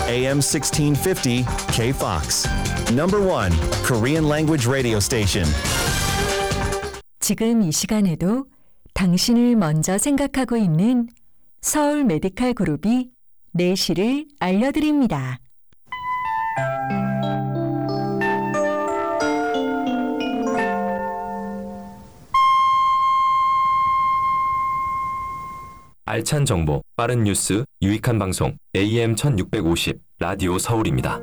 AM 1650 KFOX. Number 1 Korean language radio station. 지금 이 시간에도 당신을 먼저 생각하고 있는 서울 메디칼 그룹이 내시를 알려드립니다. 알찬 정보, 빠른 뉴스, 유익한 방송 AM 1650 라디오 서울입니다.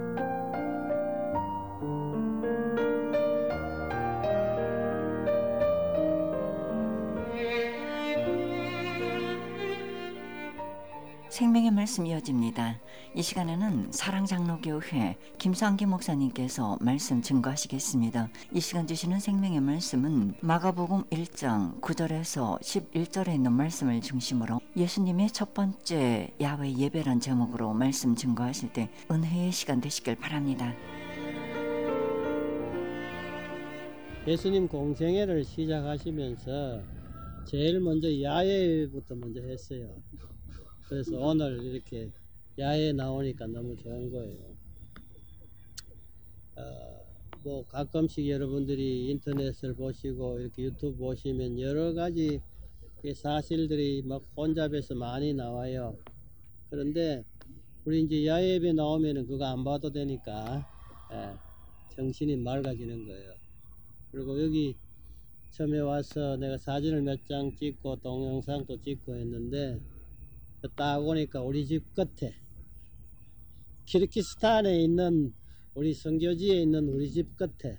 생명의 말씀 이어집니다. 이 시간에는 사랑장로교회 김상기 목사님께서 말씀 증거하시겠습니다. 이 시간 주시는 생명의 말씀은 마가복음 1장 9절에서 11절에 있는 말씀을 중심으로 예수님의 첫 번째 야외 예배란 제목으로 말씀 증거하실 때 은혜의 시간 되시길 바랍니다. 예수님 공생애를 시작하시면서 제일 먼저 야외부터 먼저 했어요. 그래서 오늘 이렇게 야외에 나오니까 너무 좋은 거예요. 뭐 가끔씩 여러분들이 인터넷을 보시고 이렇게 유튜브 보시면 여러 가지 사실들이 막 혼잡해서 많이 나와요. 그런데 우리 이제 야외 예배 나오면은 그거 안 봐도 되니까 정신이 맑아지는 거예요. 그리고 여기 처음에 와서 내가 사진을 몇 장 찍고 동영상도 찍고 했는데 딱 오니까 우리 집 끝에 키르기스탄에 있는 우리 선교지에 있는 우리 집 끝에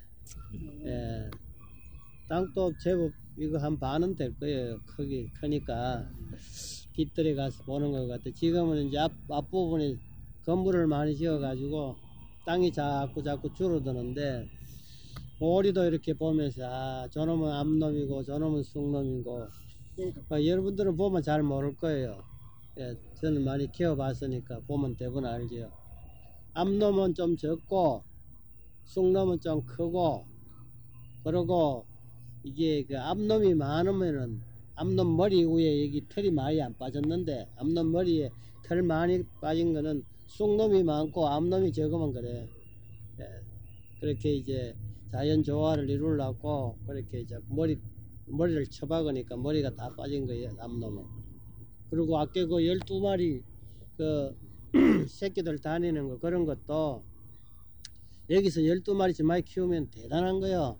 땅도 제법 이거 한 반은 될 거예요. 크니까 깃들에 가서 보는 것 같아. 지금은 이제 앞부분에 건물을 많이 지어 가지고 땅이 자꾸 줄어드는데 우리도 이렇게 보면서 저놈은 암놈이고 저놈은 숭놈이고 여러분들은 보면 잘 모를 거예요. 저는 많이 키워봤으니까 보면 대부분 알죠. 암놈은 좀 적고 숭놈은 좀 크고, 그리고 이게 그 암놈이 많으면은 암놈 머리 위에 여기 털이 많이 안 빠졌는데 암놈 머리에 털 많이 빠진 거는 숭놈이 많고 암놈이 적으면 그래. 그렇게 이제 자연 조화를 이루려고 그렇게 이제 머리를 쳐박으니까 머리가 다 빠진 거예요, 암놈은. 그리고 아까 그 12마리 그 새끼들 다니는 거 그런 것도 여기서 12마리씩 많이 키우면 대단한 거요.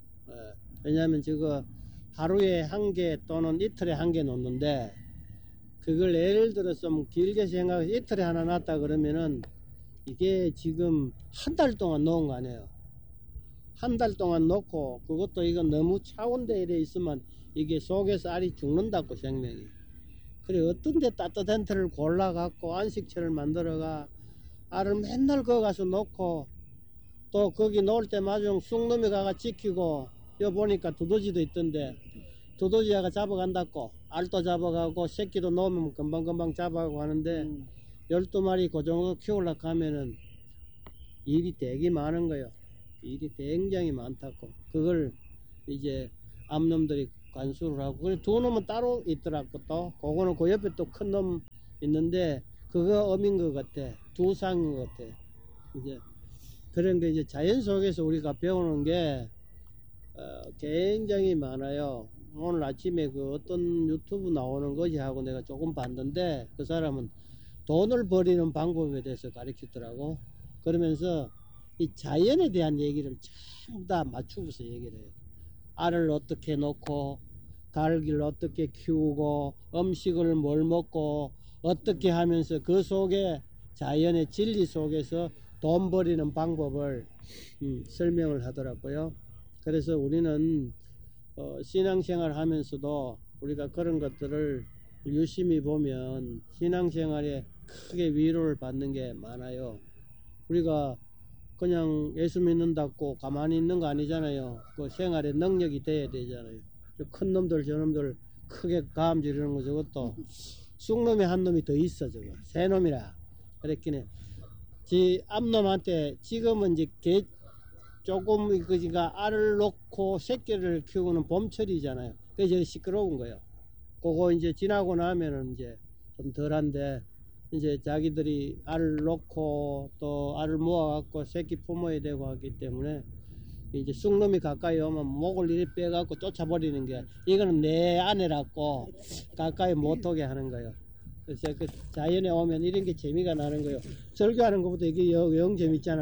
왜냐하면 저거 하루에 한 개 또는 이틀에 한 개 놓는데 그걸 예를 들어서 좀 길게 생각해서 이틀에 하나 놨다 그러면은 이게 지금 한 달 동안 놓은 거 아니에요. 한 달 동안 놓고 그것도 이거 너무 차운 데 이래 있으면 이게 속에서 알이 죽는다고 생명이. 그래 어떤 데 따뜻한 털을 골라갖고 안식처를 만들어가 알을 맨날 거기 가서 놓고 또 거기 놓을 때 마중 쑥놈이 가가 지키고 여 보니까 두더지도 있던데 두더지가 잡아간다고 알도 잡아가고 새끼도 놓으면 금방금방 잡아가고 하는데 12마리 그 정도 키우려고 하면은 일이 되게 많은 거예요. 일이 굉장히 많다고. 그걸 이제 암놈들이 관수를 하고, 그래 두 놈은 따로 있더라고. 또 그거는 그 옆에 또 큰 놈 있는데 그거 어민 것 같아. 두 쌍인 것 같아. 이제 그런 게 이제 자연 속에서 우리가 배우는 게 굉장히 많아요. 오늘 아침에 그 어떤 유튜브 나오는 거지 하고 내가 조금 봤는데 그 사람은 돈을 버리는 방법에 대해서 가르치더라고. 그러면서 이 자연에 대한 얘기를 전부 다 맞추고서 얘기를 해요. 알을 어떻게 놓고 달기를 어떻게 키우고 음식을 뭘 먹고 어떻게 하면서 그 속에 자연의 진리 속에서 돈 버리는 방법을 설명을 하더라고요. 그래서 우리는 신앙생활 하면서도 우리가 그런 것들을 유심히 보면 신앙생활에 크게 위로를 받는 게 많아요. 우리가 그냥 예수 믿는다고 가만히 있는 거 아니잖아요. 그 생활에 능력이 돼야 되잖아요. 큰 놈들 저놈들 크게 감 지르는 거 저것도 쑥놈이 한 놈이 더 있어. 저거 새 놈이라 그랬긴 해. 지 암놈한테 지금은 이제 개 조금 그니까 알을 놓고 새끼를 키우는 봄철이잖아요. 그래서 시끄러운 거예요. 그거 이제 지나고 나면은 이제 좀 덜한데 이제 자기들이 알을 놓고 또 알을 모아갖고 새끼 품어야 되고 하기 때문에 이제 쑥놈이 가까이 오면 목을 이리 빼갖고 쫓아버리는 게, 이거는 내 아내라고 가까이 못 오게 하는 거예요. 그래서 그 자연에 오면 이런 게 재미가 나는 거예요. 설교하는 것보다 이게 영 재밌잖아.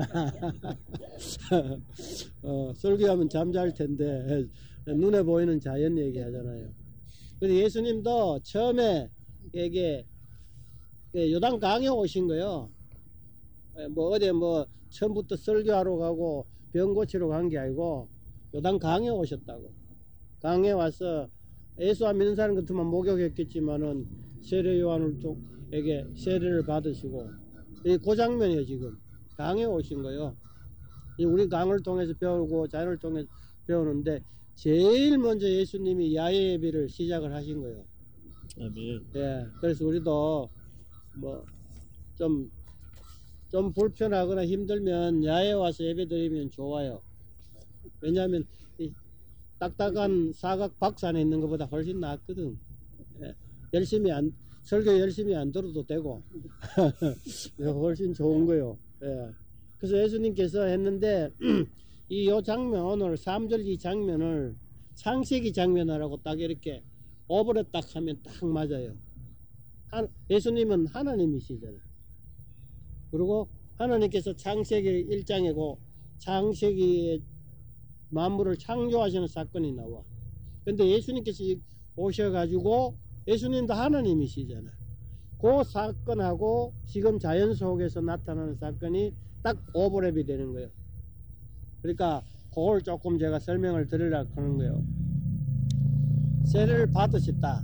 설교하면 잠잘 텐데 눈에 보이는 자연 얘기 하잖아요. 근데 예수님도 처음에 이게 요단 강에 오신 거예요. 뭐 어디 뭐 처음부터 설교하러 가고 병 고치러 간 게 아니고 요단 강에 오셨다고. 강에 와서 예수 안 믿는 사람 같으면 목욕했겠지만은 세례 요한에게 세례를 받으시고, 그 장면이에요. 지금 강에 오신 거예요. 우리 강을 통해서 배우고 자연을 통해서 배우는데 제일 먼저 예수님이 야외 예배를 시작을 하신 거예요. 아멘. 예, 그래서 우리도 뭐 좀 불편하거나 힘들면 야외 와서 예배 드리면 좋아요. 왜냐하면 이 딱딱한 사각 박산에 있는 것보다 훨씬 낫거든. 예, 설교 열심히 안 들어도 되고 훨씬 좋은 거요. 예. 그래서 예수님께서 했는데 요 장면, 오늘 3절 이 장면을 창세기 장면이라고 딱 이렇게 오버랩 딱 하면 딱 맞아요. 예수님은 하나님이시잖아요. 그리고 하나님께서 창세기 1장이고 창세기에 만물을 창조하시는 사건이 나와. 근데 예수님께서 오셔가지고, 예수님도 하나님이시잖아요. 그 사건하고 지금 자연 속에서 나타나는 사건이 딱 오버랩이 되는 거예요. 그러니까 그걸 조금 제가 설명을 드리려고 하는 거예요. 세례를 받으셨다.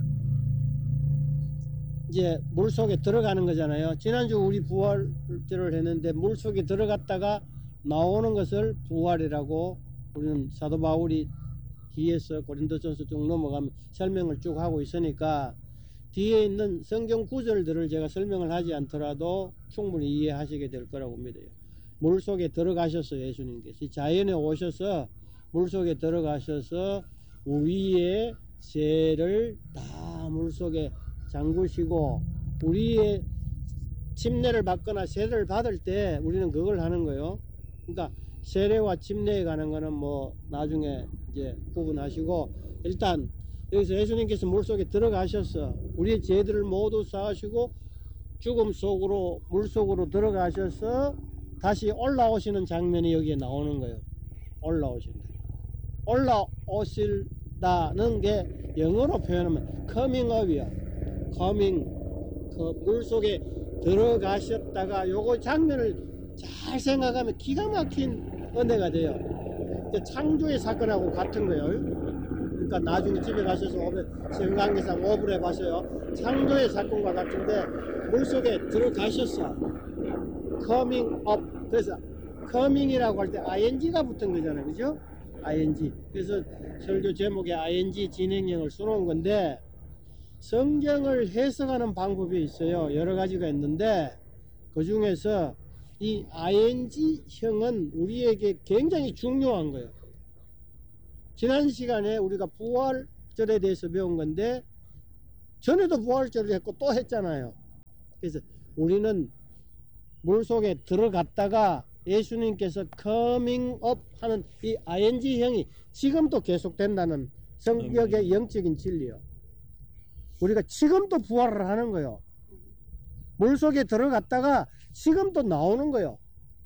이제 물속에 들어가는 거잖아요. 지난주 우리 부활절을 했는데 물속에 들어갔다가 나오는 것을 부활이라고 우리는 사도 바울이 뒤에서 고린도전서 쭉 넘어가면 설명을 쭉 하고 있으니까 뒤에 있는 성경 구절들을 제가 설명을 하지 않더라도 충분히 이해하시게 될 거라고 믿어요. 물속에 들어가셔서 예수님께서 자연에 오셔서 물속에 들어가셔서 위에 죄를 다 물속에 잠그시고, 우리의 침례를 받거나 세례를 받을 때 우리는 그걸 하는 거예요. 그러니까 세례와 침례에 가는 거는 뭐 나중에 이제 구분하시고, 일단 여기서 예수님께서 물속에 들어가셔서 우리의 죄들을 모두 사하시고 죽음 속으로 물속으로 들어가셔서 다시 올라오시는 장면이 여기에 나오는 거예요. 올라오신다. 올라오실다는 게 영어로 표현하면 coming up이야. coming, 그 물속에 들어가셨다가 요거 장면을 잘 생각하면 기가 막힌 은혜가 돼요. 창조의 사건하고 같은 거예요. 그러니까 나중에 집에 가셔서 성강계상 오브랩 하세요. 창조의 사건과 같은데 물속에 들어가셨어. coming up. 그래서 coming이라고 할 때 ing가 붙은 거잖아요. 그죠? ing. 그래서 설교 제목에 ing 진행형을 써놓은 건데, 성경을 해석하는 방법이 있어요. 여러 가지가 있는데 그 중에서 이 ing형은 우리에게 굉장히 중요한 거예요. 지난 시간에 우리가 부활절에 대해서 배운 건데 전에도 부활절을 했고 또 했잖아요. 그래서 우리는 물속에 들어갔다가 예수님께서 coming up 하는 이 ing형이 지금도 계속된다는 성경의 영적인 진리요. 우리가 지금도 부활을 하는 거예요. 물속에 들어갔다가 지금도 나오는 거예요.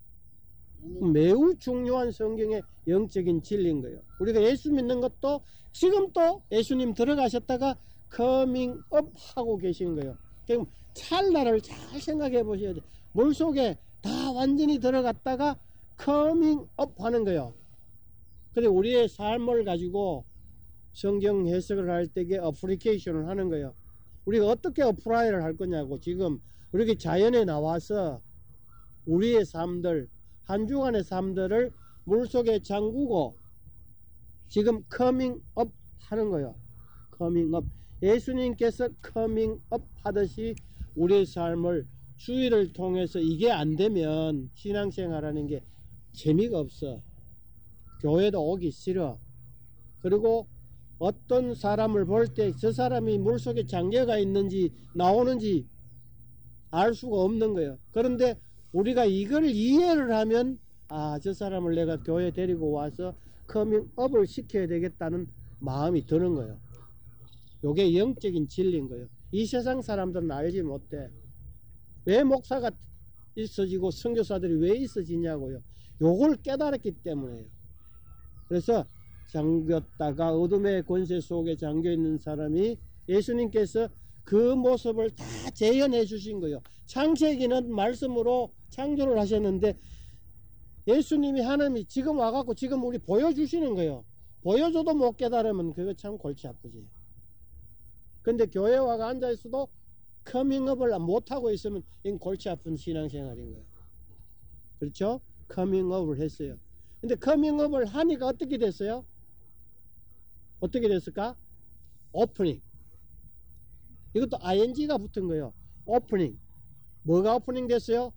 매우 중요한 성경의 영적인 진리인 거예요. 우리가 예수 믿는 것도 지금도 예수님 들어가셨다가 coming up 하고 계신 거예요. 그럼 찰나를 잘 생각해 보셔야 돼요. 물속에 다 완전히 들어갔다가 coming up 하는 거예요. 그래 우리의 삶을 가지고 성경 해석을 할 때에 어플리케이션을 하는 거예요. 우리가 어떻게 어플라이를 할 거냐고. 지금 우리가 자연에 나와서 우리의 삶들, 한 주간의 삶들을 물속에 잠그고 지금 coming up 하는 거예요. coming up. 예수님께서 coming up 하듯이 우리의 삶을 주의를 통해서 이게 안 되면 신앙생활하는 게 재미가 없어. 교회도 오기 싫어. 그리고 어떤 사람을 볼 때 저 사람이 물속에 잠겨가 있는지 나오는지 알 수가 없는 거예요. 그런데 우리가 이걸 이해를 하면 저 사람을 내가 교회 데리고 와서 커밍업을 시켜야 되겠다는 마음이 드는 거예요. 요게 영적인 진리인 거예요. 이 세상 사람들은 알지 못해. 왜 목사가 있어지고 선교사들이 왜 있어지냐고요. 요걸 깨달았기 때문에요. 그래서 잠겼다가 어둠의 권세 속에 잠겨있는 사람이 예수님께서 그 모습을 다 재현해 주신 거예요. 창세기는 말씀으로 창조를 하셨는데 예수님이 하나님이 지금 와갖고 지금 우리 보여주시는 거예요. 보여줘도 못 깨달으면 그거 참 골치 아프지. 근데 교회 와가 앉아있어도 커밍업을 못하고 있으면 이건 골치 아픈 신앙생활인 거예요. 그렇죠? 커밍업을 했어요. 근데 커밍업을 하니까 어떻게 됐어요? 어떻게 됐을까? 오프닝. 이것도 ing가 붙은 거예요. 오프닝. 뭐가 오프닝 됐어요?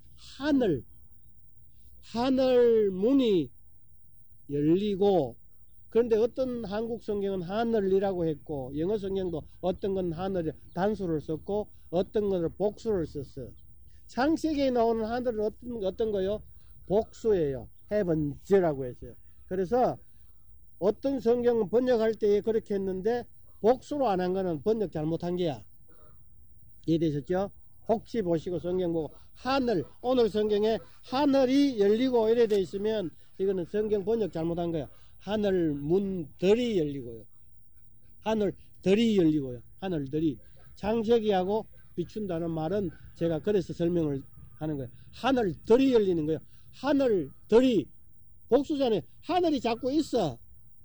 하늘 문이 열리고, 그런데 어떤 한국 성경은 하늘이라고 했고 영어 성경도 어떤 건 하늘 단수를 썼고 어떤 건 복수를 썼어요. 창세기에 나오는 하늘은 어떤 거요? 복수예요. heavens라고 했어요. 그래서 어떤 성경은 번역할 때 그렇게 했는데 복수로 안 한 거는 번역 잘못한 게야. 이해되셨죠? 혹시 보시고 성경 보고 하늘, 오늘 성경에 하늘이 열리고 이래 돼 있으면 이거는 성경 번역 잘못한 거야. 하늘 문들이 열리고요. 하늘들이 열리고요. 하늘들이. 창세기하고 비춘다는 말은 제가 그래서 설명을 하는 거예요. 하늘들이 열리는 거예요. 하늘들이 복수잖아요. 하늘이 자꾸 있어.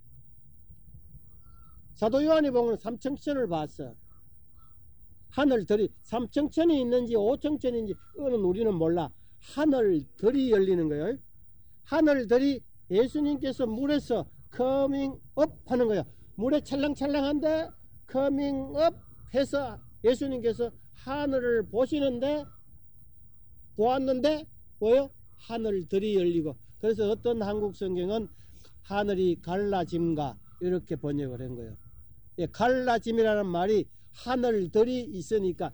사도 요한이 보면 삼청천을 봤어. 하늘들이 삼청천이 있는지 오청천인지 그거는 우리는 몰라. 하늘들이 열리는 거예요. 하늘들이 예수님께서 물에서 커밍업 하는 거예요. 물에 찰랑찰랑한데 커밍업 해서 예수님께서 하늘을 보시는데 보았는데 뭐요? 하늘들이 열리고. 그래서 어떤 한국 성경은 하늘이 갈라짐과 이렇게 번역을 한 거예요. 예, 갈라짐이라는 말이 하늘들이 있으니까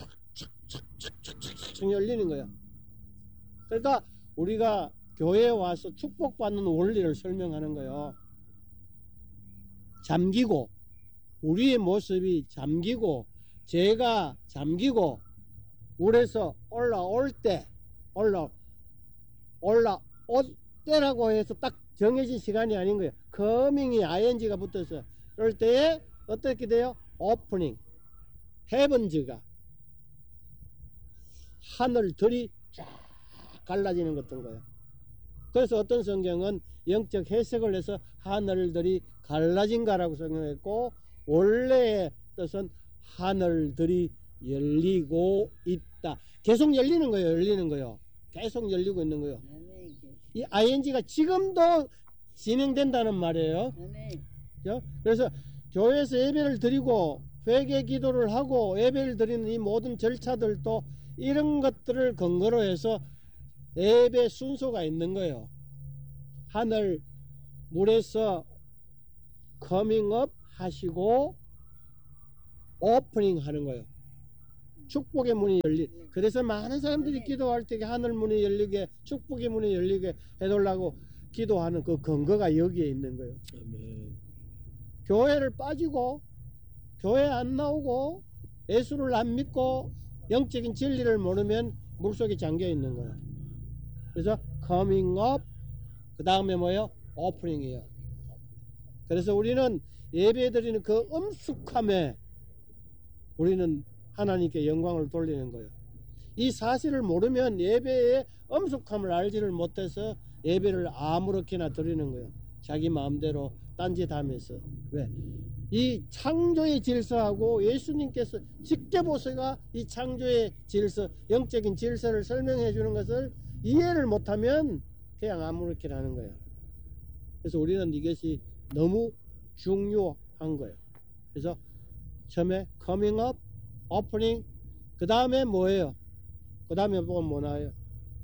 촥촥촥촥촥 열리는 거예요. 그러니까 우리가 교회에 와서 축복받는 원리를 설명하는 거예요. 잠기고 우리의 모습이 잠기고 죄가 잠기고 물에서 올라올 때 올라올 때라고 해서 딱 정해진 시간이 아닌 거예요. 커밍이 ing가 붙어서 그럴 때에 어떻게 돼요? 오프닝 헤븐즈가 하늘들이 쫙 갈라지는 것던 거예요. 그래서 어떤 성경은 영적 해석을 해서 하늘들이 갈라진가라고 성경했고 원래의 뜻은 하늘들이 열리고 있다. 계속 열리는 거예요. 열리는 거예요. 계속 열리고 있는 거예요. 이 ing가 지금도 진행된다는 말이에요. 그래서 교회에서 예배를 드리고 회개 기도를 하고 예배를 드리는 이 모든 절차들도 이런 것들을 근거로 해서 예배 순서가 있는 거예요. 하늘 물에서 커밍업 하시고 오프닝 하는 거예요. 축복의 문이 열리. 그래서 많은 사람들이 기도할 때 하늘 문이 열리게 축복의 문이 열리게 해달라고 기도하는 그 근거가 여기에 있는 거예요. 아멘. 교회를 빠지고 교회 안 나오고 예수를 안 믿고 영적인 진리를 모르면 물속에 잠겨 있는 거예요. 그래서 coming up 그 다음에 뭐예요? 오프닝이에요. 그래서 우리는 예배 드리는 그 엄숙함에 우리는 하나님께 영광을 돌리는 거예요. 이 사실을 모르면 예배의 엄숙함을 알지를 못해서 예배를 아무렇게나 드리는 거예요. 자기 마음대로 딴짓하면서. 왜? 이 창조의 질서하고 예수님께서 직접 오셔가 이 창조의 질서, 영적인 질서를 설명해 주는 것을 이해를 못하면 그냥 아무렇게나 하는 거예요. 그래서 우리는 이것이 너무 중요한 거예요. 그래서 처음에 coming up, opening, 그 다음에 뭐예요? 그 다음에 보면 뭐 나와요?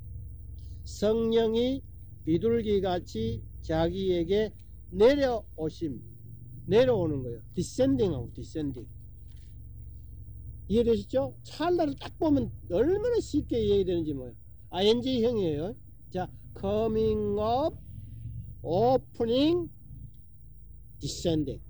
성령이 비둘기같이 자기에게 내려오심, 내려오는 거예요. descending 하고 descending. 이해되시죠? 찰나를 딱 보면 얼마나 쉽게 이해되는지 뭐예요. ing형이에요. 자, coming up, opening, descending.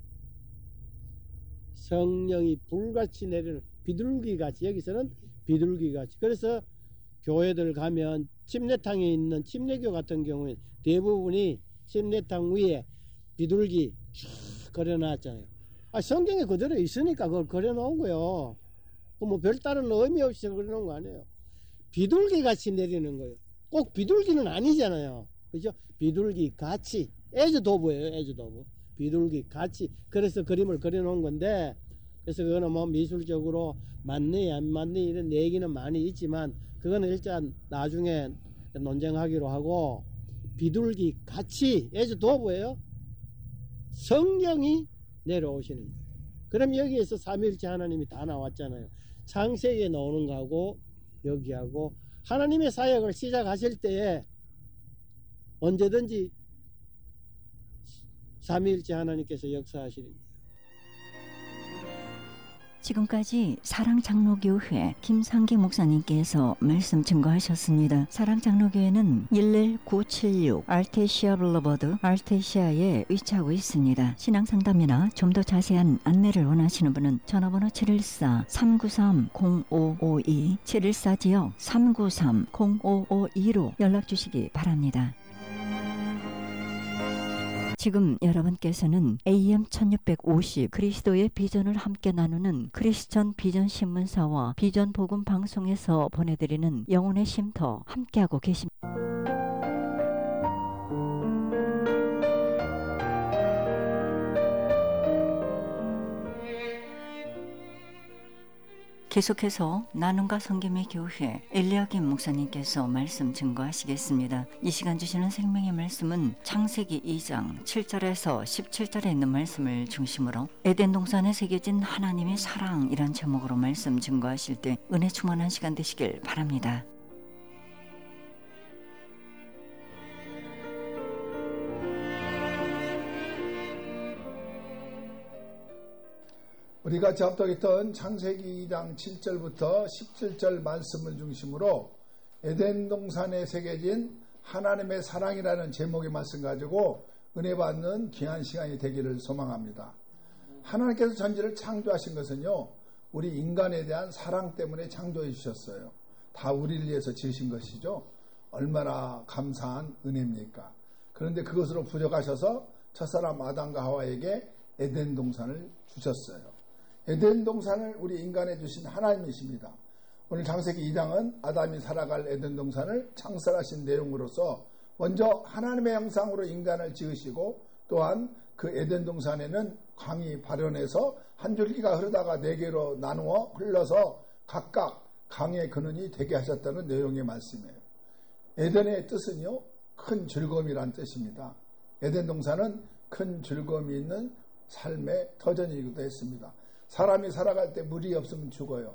성령이 불같이 내리는 비둘기같이, 여기서는 비둘기같이. 그래서 교회들 가면 침례탕에 있는 침례교 같은 경우에 대부분이 침례탕 위에 비둘기 쭉 그려놨잖아요. 성경에 그대로 있으니까 그걸 그려놓은 거예요. 뭐 별다른 의미 없이 그려놓은 거 아니에요. 비둘기 같이 내리는 거예요. 꼭 비둘기는 아니잖아요. 그죠? 비둘기 같이. 에즈도브예요. 에즈도브. 비둘기 같이. 그래서 그림을 그려놓은 건데, 그래서 그거는 뭐 미술적으로 맞네 안 맞네 이런 얘기는 많이 있지만, 그거는 일단 나중에 논쟁하기로 하고, 비둘기 같이 에즈도브예요. 성령이 내려오시는 거예요. 그럼 여기에서 삼위일체 하나님이 다 나왔잖아요. 창세기에 나오는 거하고 여기하고, 하나님의 사역을 시작하실 때에 언제든지 삼위일체 하나님께서 역사하시는 거예요. 지금까지 사랑장로교회 김상기 목사님께서 말씀 증거하셨습니다. 사랑장로교회는 11976 알테시아 블루버드 알테시아에 위치하고 있습니다. 신앙상담이나 좀 더 자세한 안내를 원하시는 분은 전화번호 714-393-0552 714지역 393-0552로 연락주시기 바랍니다. 지금 여러분께서는 AM 1650 그리스도의 비전을 함께 나누는 크리스천 비전 신문사와 비전 복음 방송에서 보내드리는 영혼의 쉼터 함께하고 계십니다. 계속해서 나눔과 성김의 교회 엘리야김 목사님께서 말씀 증거하시겠습니다. 이 시간 주시는 생명의 말씀은 창세기 2장 7절에서 17절에 있는 말씀을 중심으로 에덴 동산에 새겨진 하나님의 사랑이란 제목으로 말씀 증거하실 때 은혜 충만한 시간 되시길 바랍니다. 우리가 접독했던 창세기 2장 7절부터 17절 말씀을 중심으로 에덴 동산에 새겨진 하나님의 사랑이라는 제목의 말씀 가지고 은혜 받는 귀한 시간이 되기를 소망합니다. 하나님께서 전지를 창조하신 것은요, 우리 인간에 대한 사랑 때문에 창조해 주셨어요. 다 우리를 위해서 지으신 것이죠. 얼마나 감사한 은혜입니까? 그런데 그것으로 부족하셔서 첫사람 아담과 하와에게 에덴 동산을 주셨어요. 에덴 동산을 우리 인간에 주신 하나님이십니다. 오늘 창세기 2장은 아담이 살아갈 에덴 동산을 창설하신 내용으로서 먼저 하나님의 형상으로 인간을 지으시고, 또한 그 에덴 동산에는 강이 발현해서 한 줄기가 흐르다가 네 개로 나누어 흘러서 각각 강의 근원이 되게 하셨다는 내용의 말씀이에요. 에덴의 뜻은요, 큰 즐거움이란 뜻입니다. 에덴 동산은 큰 즐거움이 있는 삶의 터전이기도 했습니다. 사람이 살아갈 때 물이 없으면 죽어요.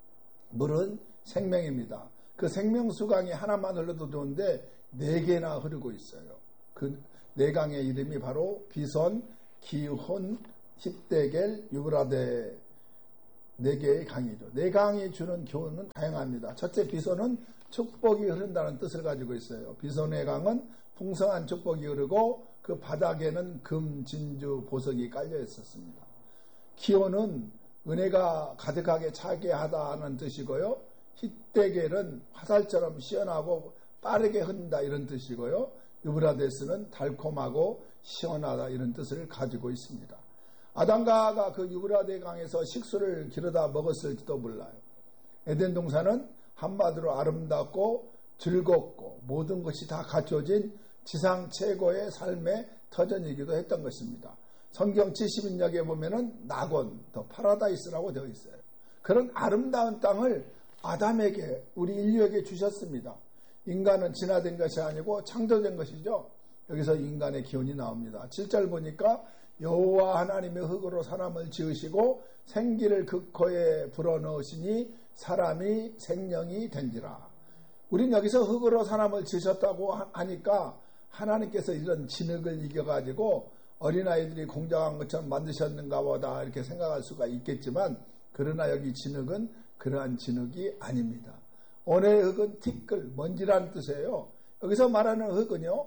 물은 생명입니다. 그 생명수강이 하나만 흘러도 좋은데 네 개나 흐르고 있어요. 그 네 강의 이름이 바로 비손, 기혼, 힙데겔, 유브라데 네 개의 강이죠. 네 강이 주는 교훈은 다양합니다. 첫째, 비손은 축복이 흐른다는 뜻을 가지고 있어요. 비손의 강은 풍성한 축복이 흐르고 그 바닥에는 금, 진주, 보석이 깔려 있었습니다. 기온은 은혜가 가득하게 차게 하다는 뜻이고요. 힙데겔은 화살처럼 시원하고 빠르게 흐른다 이런 뜻이고요. 유브라데스는 달콤하고 시원하다 이런 뜻을 가지고 있습니다. 아담과 하와가 그 유브라데 강에서 식수를 기르다 먹었을지도 몰라요. 에덴 동산은 한마디로 아름답고 즐겁고 모든 것이 다 갖춰진 지상 최고의 삶의 터전이기도 했던 것입니다. 성경 70인역에 보면은 낙원, 더 파라다이스라고 되어 있어요. 그런 아름다운 땅을 아담에게, 우리 인류에게 주셨습니다. 인간은 진화된 것이 아니고 창조된 것이죠. 여기서 인간의 기원이 나옵니다. 7절 보니까 여호와 하나님의 흙으로 사람을 지으시고 생기를 그 코에 불어넣으시니 사람이 생명이 된지라. 우린 여기서 흙으로 사람을 지으셨다고 하니까 하나님께서 이런 진흙을 이겨가지고 어린아이들이 공작한 것처럼 만드셨는가 보다 이렇게 생각할 수가 있겠지만, 그러나 여기 진흙은 그러한 진흙이 아닙니다. 오늘의 흙은 티끌, 먼지라는 뜻이에요. 여기서 말하는 흙은요,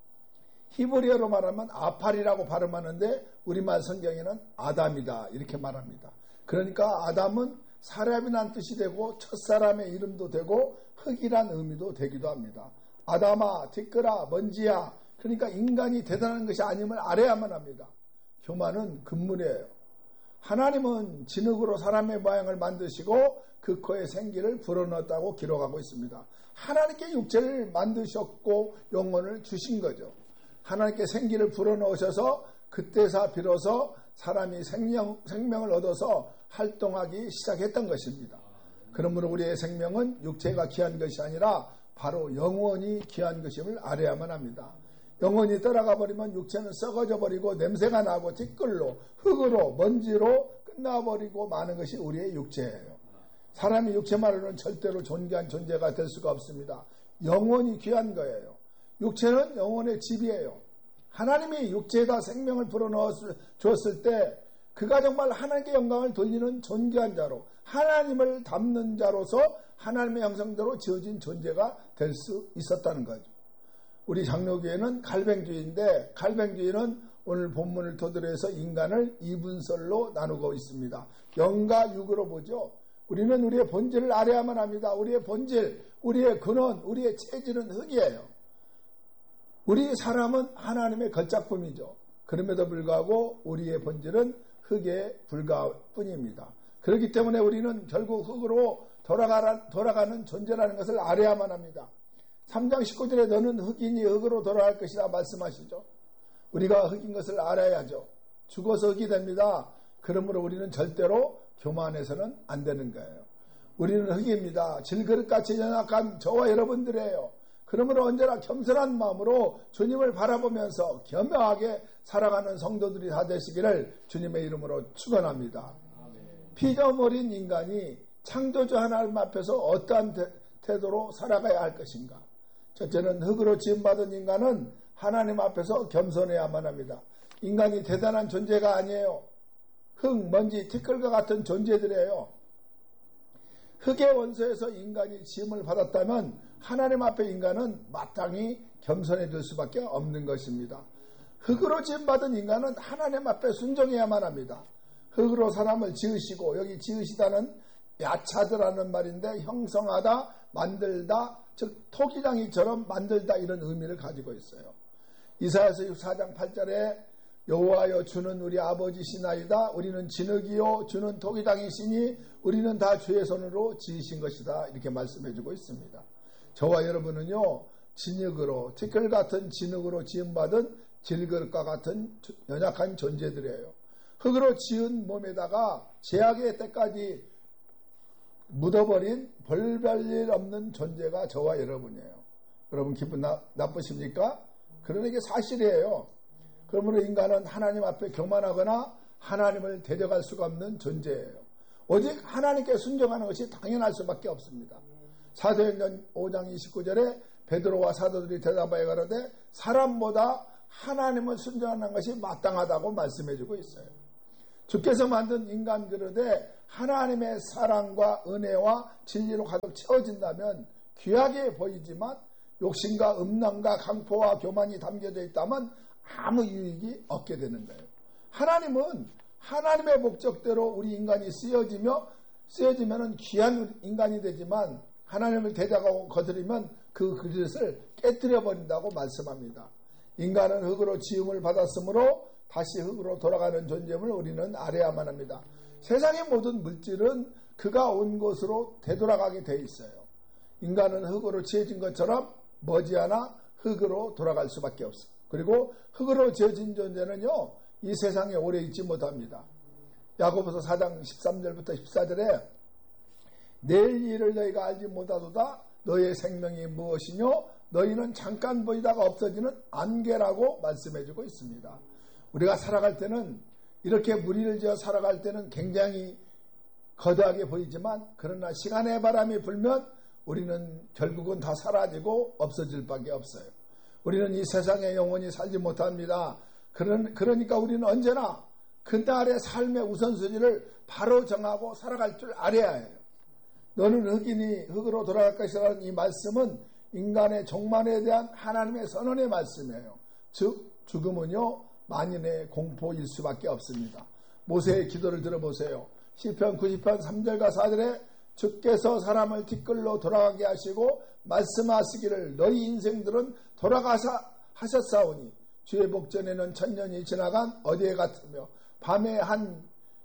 히브리어로 말하면 아팔이라고 발음하는데 우리말 성경에는 아담이다 이렇게 말합니다. 그러니까 아담은 사람이란 뜻이 되고 첫사람의 이름도 되고 흙이란 의미도 되기도 합니다. 아담아, 티끌아, 먼지야, 그러니까 인간이 대단한 것이 아님을 알아야만 합니다. 교만은 금물이에요. 하나님은 진흙으로 사람의 모양을 만드시고 그 코에 생기를 불어넣었다고 기록하고 있습니다. 하나님께 육체를 만드셨고 영혼을 주신 거죠. 하나님께 생기를 불어넣으셔서 그때서 비로소 사람이 생명을 얻어서 활동하기 시작했던 것입니다. 그러므로 우리의 생명은 육체가 귀한 것이 아니라 바로 영혼이 귀한 것임을 알아야만 합니다. 영혼이 떠나가 버리면 육체는 썩어져 버리고 냄새가 나고 티끌로, 흙으로, 먼지로 끝나버리고 마는 것이 우리의 육체예요. 사람이 육체만으로는 절대로 존귀한 존재가 될 수가 없습니다. 영혼이 귀한 거예요. 육체는 영혼의 집이에요. 하나님이 육체에다 생명을 불어넣어 주었을 때 그가 정말 하나님께 영광을 돌리는 존귀한 자로, 하나님을 닮는 자로서 하나님의 형상대로 지어진 존재가 될 수 있었다는 거죠. 우리 장로교회는 갈뱅주의인데 갈뱅주의는 오늘 본문을 토대로 해서 인간을 이분설로 나누고 있습니다. 영과 육으로 보죠. 우리는 우리의 본질을 알아야만 합니다. 우리의 본질, 우리의 근원, 우리의 체질은 흙이에요. 우리 사람은 하나님의 걸작품이죠. 그럼에도 불구하고 우리의 본질은 흙에 불과할 뿐입니다. 그렇기 때문에 우리는 결국 흙으로 돌아가는 존재라는 것을 알아야만 합니다. 3장 19절에 너는 흙이니 흙으로 돌아갈 것이라 말씀하시죠. 우리가 흙인 것을 알아야죠. 죽어서 흙이 됩니다. 그러므로 우리는 절대로 교만해서는 안 되는 거예요. 우리는 흙입니다. 질그릇같이 연약한 저와 여러분들이에요. 그러므로 언제나 겸손한 마음으로 주님을 바라보면서 겸허하게 살아가는 성도들이 다 되시기를 주님의 이름으로 축원합니다. 피조 어린 인간이 창조주 하나님 앞에서 어떠한 태도로 살아가야 할 것인가? 첫째는 흙으로 지음받은 인간은 하나님 앞에서 겸손해야만 합니다. 인간이 대단한 존재가 아니에요. 흙, 먼지, 티끌과 같은 존재들이에요. 흙의 원소에서 인간이 지음을 받았다면 하나님 앞에 인간은 마땅히 겸손해질 수밖에 없는 것입니다. 흙으로 지음받은 인간은 하나님 앞에 순종해야만 합니다. 흙으로 사람을 지으시고, 여기 지으시다는 야차드라는 말인데 형성하다, 만들다, 즉 토기장이처럼 만들다 이런 의미를 가지고 있어요. 이사야서 64장 8절에 여호와여 주는 우리 아버지시나이다. 우리는 진흙이요 주는 토기장이시니 우리는 다 주의 손으로 지으신 것이다. 이렇게 말씀해주고 있습니다. 저와 여러분은요 진흙으로, 티끌 같은 진흙으로 지음받은 질그릇과 같은 연약한 존재들이에요. 흙으로 지은 몸에다가 제약의 때까지 묻어버린 별별일 없는 존재가 저와 여러분이에요. 여러분 기분 나쁘십니까? 그러나 이게 사실이에요. 그러므로 인간은 하나님 앞에 교만하거나 하나님을 대적할 수가 없는 존재예요. 오직 하나님께 순종하는 것이 당연할 수밖에 없습니다. 사도행전 5장 29절에 베드로와 사도들이 대답하여 가로되 사람보다 하나님을 순종하는 것이 마땅하다고 말씀해주고 있어요. 주께서 만든 인간 그릇에 하나님의 사랑과 은혜와 진리로 가득 채워진다면 귀하게 보이지만 욕심과 음란과 강포와 교만이 담겨져 있다면 아무 유익이 없게 되는 거예요. 하나님은 하나님의 목적대로 우리 인간이 쓰여지면 귀한 인간이 되지만 하나님을 대적하고 거스르면 그 그릇을 깨뜨려 버린다고 말씀합니다. 인간은 흙으로 지음을 받았으므로 다시 흙으로 돌아가는 존재임을 우리는 알아야만 합니다. 세상의 모든 물질은 그가 온 곳으로 되돌아가게 돼 있어요. 인간은 흙으로 지어진 것처럼 머지않아 흙으로 돌아갈 수밖에 없어요. 그리고 흙으로 지어진 존재는요 이 세상에 오래 있지 못합니다. 야고보서 4장 13절부터 14절에 내일 일을 너희가 알지 못하도다. 너의 생명이 무엇이뇨? 너희는 잠깐 보이다가 없어지는 안개라고 말씀해주고 있습니다. 우리가 살아갈 때는 이렇게 무리를 지어 살아갈 때는 굉장히 거대하게 보이지만 그러나 시간의 바람이 불면 우리는 결국은 다 사라지고 없어질 밖에 없어요. 우리는 이 세상에 영원히 살지 못합니다. 그러니까 우리는 언제나 그날의 삶의 우선순위를 바로 정하고 살아갈 줄 알아야 해요. 너는 흑인이 흑으로 돌아갈 것이라는 이 말씀은 인간의 종말에 대한 하나님의 선언의 말씀이에요. 즉 죽음은요 만인의 공포일 수밖에 없습니다. 모세의 기도를 들어보세요. 시편 90편 3절과 4절에 주께서 사람을 뒷글로 돌아가게 하시고 말씀하시기를 너희 인생들은 돌아가사 하셨사오니 주의 복전에는 천년이 지나간 어디에 같으며 밤에 한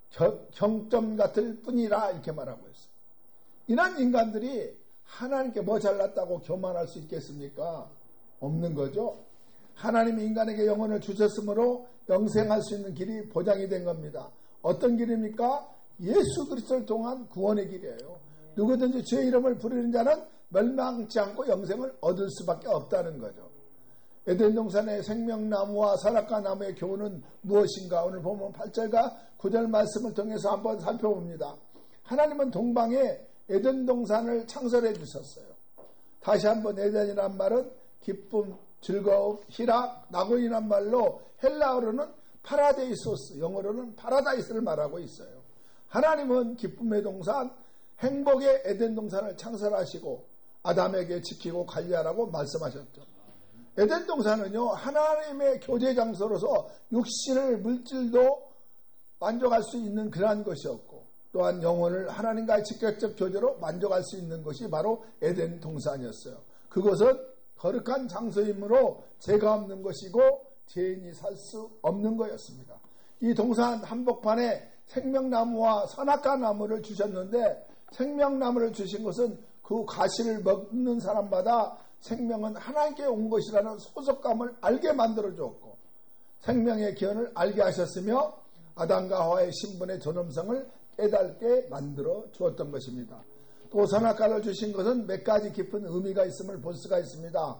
경점 같을 뿐이라 이렇게 말하고 있어요. 이런 인간들이 하나님께 뭐 잘났다고 교만할 수 있겠습니까? 없는 거죠. 하나님이 인간에게 영혼을 주셨으므로 영생할 수 있는 길이 보장이 된 겁니다. 어떤 길입니까? 예수 그리스도를 통한 구원의 길이에요. 누구든지 주의 이름을 부르는 자는 멸망치 않고 영생을 얻을 수밖에 없다는 거죠. 에덴 동산의 생명나무와 선악과 나무의 교훈은 무엇인가? 오늘 보면 8절과 9절 말씀을 통해서 한번 살펴봅니다. 하나님은 동방에 에덴 동산을 창설해 주셨어요. 다시 한번 에덴이란 말은 기쁨, 즐거움, 희락, 낙원이란 말로 헬라어로는 파라데이소스, 영어로는 파라다이스를 말하고 있어요. 하나님은 기쁨의 동산, 행복의 에덴 동산을 창설하시고 아담에게 지키고 관리하라고 말씀하셨죠. 에덴 동산은요 하나님의 교제 장소로서 육신을 물질도 만족할 수 있는 그러한 것이었고 또한 영혼을 하나님과의 직접적 교제로 만족할 수 있는 것이 바로 에덴 동산이었어요. 그것은 거룩한 장소이므로 죄가 없는 것이고 죄인이 살 수 없는 거였습니다. 이 동산 한복판에 생명나무와 선악과 나무를 주셨는데 생명나무를 주신 것은 그 가시를 먹는 사람마다 생명은 하나님께 온 것이라는 소속감을 알게 만들어 주었고 생명의 기원을 알게 하셨으며 아담과 하와의 신분의 존엄성을 깨닫게 만들어 주었던 것입니다. 또 선악과를 주신 것은 몇 가지 깊은 의미가 있음을 볼 수가 있습니다.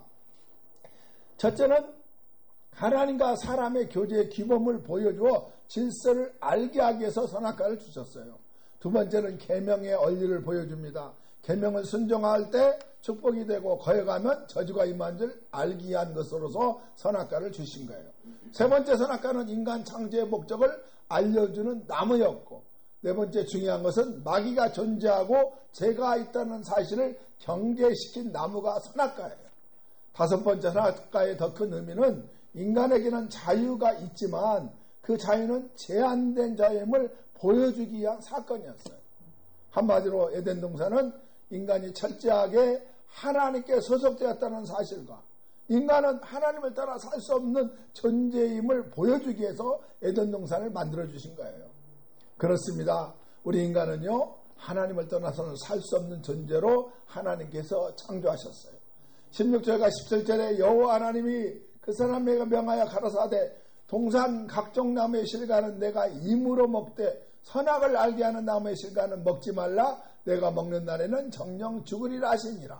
첫째는 하나님과 사람의 교제의 기범을 보여주어 질서를 알게 하기 위해서 선악과를 주셨어요. 두 번째는 계명의 원리를 보여줍니다. 계명을 순종할 때 축복이 되고 거역하면 저주가 임한 줄 알기 위한 것으로서 선악과를 주신 거예요. 세 번째 선악과는 인간 창조의 목적을 알려주는 나무였고 네 번째 중요한 것은 마귀가 존재하고 죄가 있다는 사실을 경계시킨 나무가 선악과예요. 다섯 번째 선악과의 더 큰 의미는 인간에게는 자유가 있지만 그 자유는 제한된 자유임을 보여주기 위한 사건이었어요. 한마디로 에덴 동산은 인간이 철저하게 하나님께 소속되었다는 사실과 인간은 하나님을 따라 살 수 없는 존재임을 보여주기 위해서 에덴 동산을 만들어주신 거예요. 그렇습니다. 우리 인간은요 하나님을 떠나서는 살 수 없는 존재로 하나님께서 창조하셨어요. 16절과 17절에 여호와 하나님이 그 사람에게 명하여 가라사대 동산 각종 나무의 실과는 내가 임으로 먹되 선악을 알게 하는 나무의 실과는 먹지 말라. 내가 먹는 날에는 정령 죽으리라 하시니라.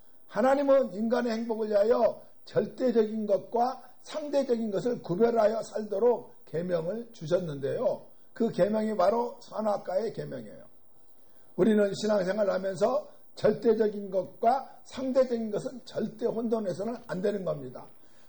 하나님은 인간의 행복을 위하여 절대적인 것과 상대적인 것을 구별하여 살도록 계명을 주셨는데요. 그 계명이 바로 선악과의 계명이에요. 우리는 신앙생활을 하면서 절대적인 것과 상대적인 것은 절대 혼돈해서는 안 되는 겁니다.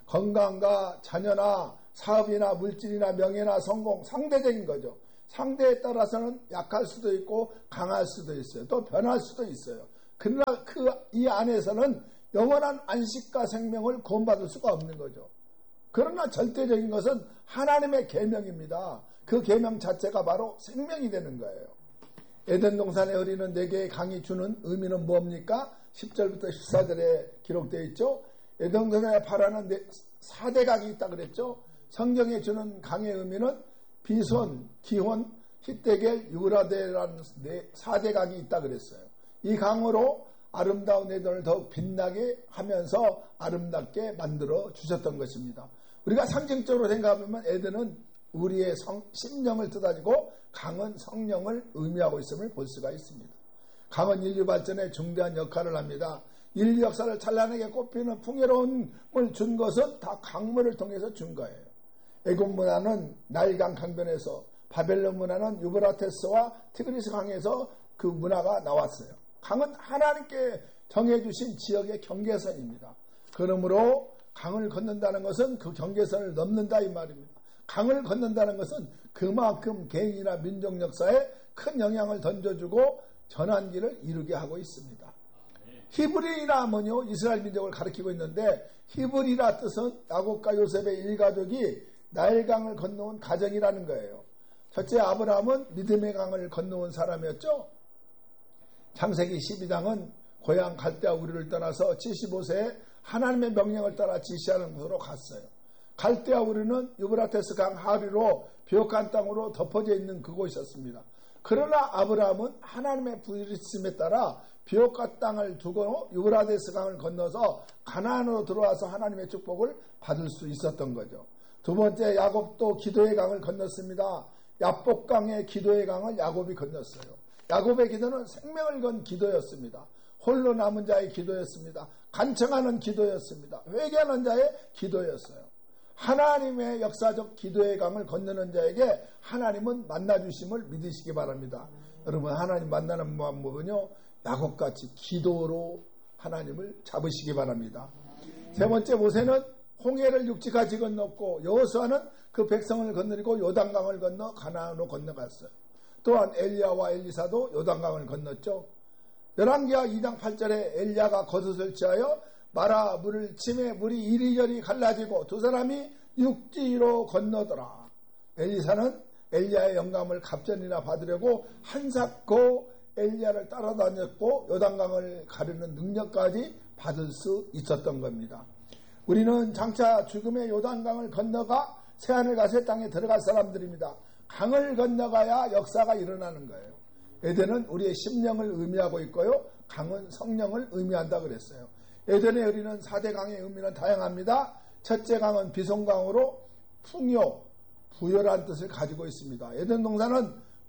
건강과 자녀나 사업이나 물질이나 명예나 성공, 상대적인 거죠. 상대에 따라서는 약할 수도 있고 강할 수도 있어요. 또 변할 수도 있어요. 그러나 이 안에서는 영원한 안식과 생명을 구원받을 수가 없는 거죠. 그러나 절대적인 것은 하나님의 계명입니다. 그 계명 자체가 바로 생명이 되는 거예요. 에덴 동산에 흐르는 네 개의 강이 주는 의미는 뭡니까? 10절부터 14절에 기록되어 있죠. 에덴 동산에 파라는 4대 강이 있다 그랬죠. 성경에 주는 강의 의미는 비손, 기혼, 히데겔, 유라데라는 4대 강이 있다 그랬어요. 이 강으로 아름다운 에덴을 더욱 빛나게 하면서 아름답게 만들어 주셨던 것입니다. 우리가 상징적으로 생각하면 에덴은 우리의 심령을 뜻하고 강은 성령을 의미하고 있음을 볼 수가 있습니다. 강은 인류 발전에 중대한 역할을 합니다. 인류 역사를 찬란하게 꽃피는 풍요로움을 준 것은 다 강물을 통해서 준 거예요. 애굽 문화는 나일강 강변에서, 바벨론 문화는 유브라테스와 티그리스 강에서 그 문화가 나왔어요. 강은 하나님께 정해주신 지역의 경계선입니다. 그러므로 강을 건넌다는 것은 그 경계선을 넘는다 이 말입니다. 강을 건넌다는 것은 그만큼 개인이나 민족 역사에 큰 영향을 던져주고 전환기를 이루게 하고 있습니다. 히브리라 뭐요? 이스라엘 민족을 가리키고 있는데 히브리라 뜻은 야곱과 요셉의 일가족이 나일강을 건너온 가정이라는 거예요. 첫째 아브라함은 믿음의 강을 건너온 사람이었죠. 창세기 12장은 고향 갈대아 우르를 떠나서 75세에 하나님의 명령을 따라 지시하는 곳으로 갔어요. 갈대아 우르는 유브라테스 강 하류로 비옥한 땅으로 덮어져 있는 그곳이었습니다. 그러나 아브라함은 하나님의 부르심에 따라 비옥한 땅을 두고 유브라테스 강을 건너서 가나안으로 들어와서 하나님의 축복을 받을 수 있었던 거죠. 두 번째 야곱도 기도의 강을 건넜습니다. 야복강의 기도의 강을 야곱이 건넜어요. 야곱의 기도는 생명을 건 기도였습니다. 홀로 남은 자의 기도였습니다. 간청하는 기도였습니다. 회개하는 자의 기도였어요. 하나님의 역사적 기도의 강을 건너는 자에게 하나님은 만나주심을 믿으시기 바랍니다. 여러분 하나님 만나는 방법은요 야곱같이 기도로 하나님을 잡으시기 바랍니다. 세 번째 모세는 홍해를 육지까지 건넜고 여호수아는 그 백성을 건너리고 요단강을 건너 가나안으로 건너갔어요. 또한 엘리야와 엘리사도 요단강을 건넜죠. 열왕기하 2장 8절에 엘리야가 겉옷을 취하여 마라 물을 치매 물이 이리저리 갈라지고 두 사람이 육지로 건너더라. 엘리사는 엘리야의 영감을 갑전이나 받으려고 한사코 엘리야를 따라다녔고 요단강을 가르는 능력까지 받을 수 있었던 겁니다. 우리는 장차 죽음의 요단강을 건너가 새하늘과 새 땅에 들어갈 사람들입니다. 강을 건너가야 역사가 일어나는 거예요. 에덴은 우리의 심령을 의미하고 있고요. 강은 성령을 의미한다 그랬어요. 에덴의 의리는 4대 강의 의미는 다양합니다. 첫째 강은 비송강으로 풍요, 부요란 뜻을 가지고 있습니다. 에덴 동산은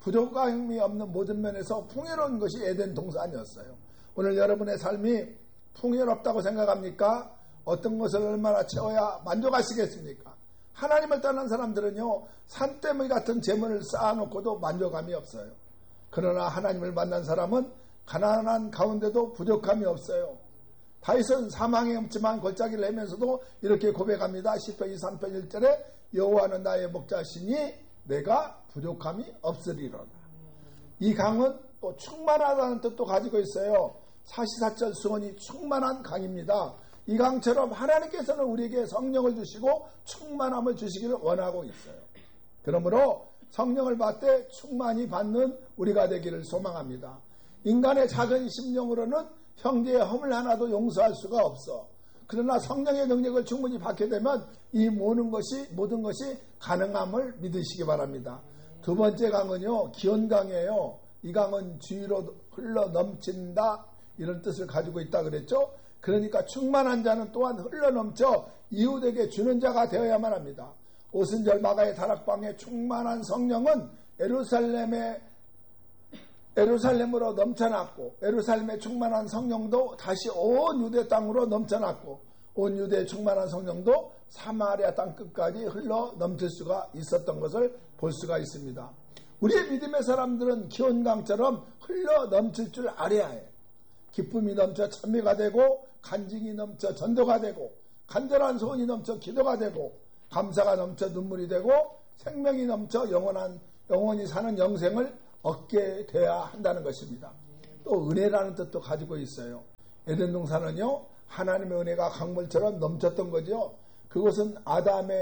부족함이 없는 모든 면에서 풍요로운 것이 에덴 동산이었어요. 오늘 여러분의 삶이 풍요롭다고 생각합니까? 어떤 것을 얼마나 채워야 만족하시겠습니까? 하나님을 떠난 사람들은요 산더미 같은 재물을 쌓아놓고도 만족감이 없어요. 그러나 하나님을 만난 사람은 가난한 가운데도 부족함이 없어요. 다윗은 사망의 음침한 골짜기를 헤면서도 이렇게 고백합니다. 시편 23편 1절에 여호와는 나의 목자시니 내가 부족함이 없으리로다. 이 강은 또 충만하다는 뜻도 가지고 있어요. 사시사철 수원이 충만한 강입니다. 이 강처럼 하나님께서는 우리에게 성령을 주시고 충만함을 주시기를 원하고 있어요. 그러므로 성령을 받되 충만히 받는 우리가 되기를 소망합니다. 인간의 작은 심령으로는 형제의 허물 하나도 용서할 수가 없어. 그러나 성령의 능력을 충분히 받게 되면 이 모든 것이 가능함을 믿으시기 바랍니다. 두 번째 강은요 기원강이에요. 이 강은 주위로 흘러 넘친다 이런 뜻을 가지고 있다 그랬죠. 그러니까 충만한 자는 또한 흘러넘쳐 이웃에게 주는 자가 되어야만 합니다. 오순절 마가의 다락방에 충만한 성령은 에루살렘으로 넘쳐났고 에루살렘의 충만한 성령도 다시 온 유대 땅으로 넘쳐났고 온 유대의 충만한 성령도 사마리아 땅 끝까지 흘러 넘칠 수가 있었던 것을 볼 수가 있습니다. 우리의 믿음의 사람들은 기원강처럼 흘러 넘칠 줄 알아야 해요. 기쁨이 넘쳐 찬미가 되고 간증이 넘쳐 전도가 되고 간절한 소원이 넘쳐 기도가 되고 감사가 넘쳐 눈물이 되고 생명이 넘쳐 영원히 사는 영생을 얻게 돼야 한다는 것입니다. 또 은혜라는 뜻도 가지고 있어요. 에덴 동산은요 하나님의 은혜가 강물처럼 넘쳤던 거죠. 그것은 아담이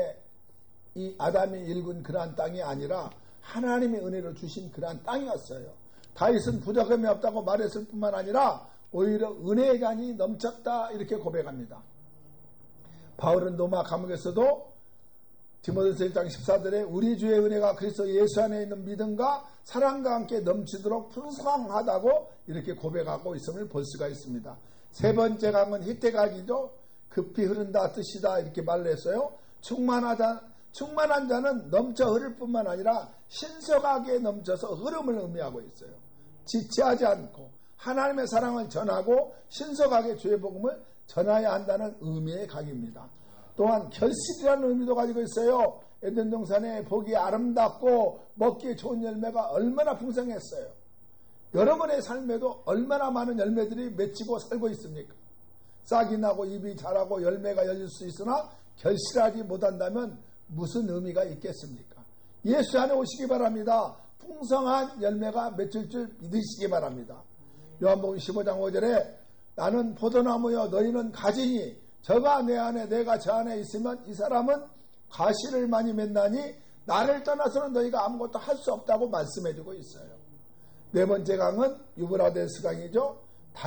일군 그러한 땅이 아니라 하나님의 은혜로 주신 그러한 땅이었어요. 다윗은 부족함이 없다고 말했을 뿐만 아니라 오히려 은혜의 강이 넘쳤다 이렇게 고백합니다. 바울은 로마 감옥에서도 디모데서 1장 14절에 우리 주의 은혜가 그리스도 예수 안에 있는 믿음과 사랑과 함께 넘치도록 풍성하다고 이렇게 고백하고 있음을 볼 수가 있습니다. 세 번째 강은 히태강이죠. 급히 흐른다 뜻이다 이렇게 말을 했어요. 충만한 자는 넘쳐 흐를 뿐만 아니라 신속하게 넘쳐서 흐름을 의미하고 있어요. 지체하지 않고 하나님의 사랑을 전하고 신속하게 주의 복음을 전해야 한다는 의미의 강입니다. 또한 결실이라는 의미도 가지고 있어요. 에덴 동산의 보기 아름답고 먹기 좋은 열매가 얼마나 풍성했어요. 여러분의 삶에도 얼마나 많은 열매들이 맺히고 살고 있습니까? 싹이 나고 잎이 자라고 열매가 열릴 수 있으나 결실하지 못한다면 무슨 의미가 있겠습니까? 예수 안에 오시기 바랍니다. 풍성한 열매가 맺힐 줄 믿으시기 바랍니다. 요한복음 15장 5절에 나는 포도나무여 너희는 가지니 저가 내 안에 내가 저 안에 있으면 이 사람은 가시를 많이 맺나니 나를 떠나서는 너희가 아무것도 할 수 없다고 말씀해주고 있어요. 네 번째 강은 유브라데스 강이죠.